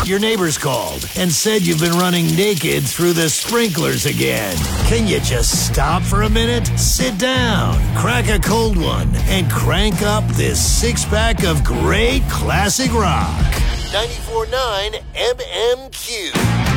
Your neighbors called and said you've been running naked through the sprinklers again. Can you just stop for a minute? Sit down, crack a cold one, and crank up this six-pack of great classic rock. 94.9 MMQ.